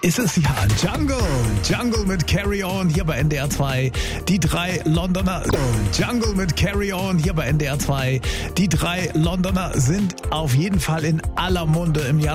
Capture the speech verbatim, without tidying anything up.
ist es ja Jungle. Jungle mit Carry On hier bei N D R zwei. Die drei Londoner. Jungle mit Carry On hier bei N D R zwei. Die drei Londoner sind auf jeden Fall in aller Munde im Jahr